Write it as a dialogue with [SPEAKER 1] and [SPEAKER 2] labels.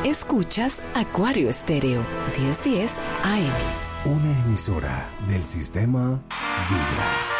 [SPEAKER 1] Escuchas Acuario Estéreo, 1010 AM.
[SPEAKER 2] Una emisora del sistema Vibra.